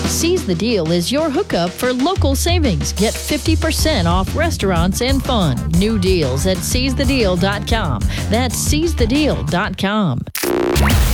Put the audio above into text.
Seize the Deal is your hookup for local savings. Get 50% off restaurants and fun. New deals at seizethedeal.com. That's seizethedeal.com.